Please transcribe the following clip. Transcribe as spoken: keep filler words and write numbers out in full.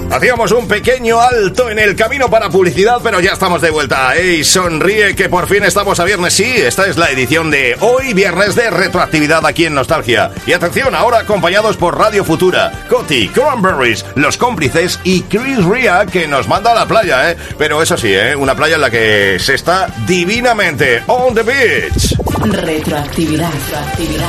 Hacíamos un pequeño alto en el camino para publicidad, pero ya estamos de vuelta. ¡Ey, sonríe que por fin estamos a viernes! Sí, esta es la edición de hoy, viernes de retroactividad aquí en Nostalgia. Y atención, ahora acompañados por Radio Futura, Coti, Cranberries, Los Cómplices y Chris Ria, que nos manda a la playa, ¿eh? Pero eso sí, ¿eh? Una playa en la que se está divinamente on the beach. Retroactividad, retroactividad.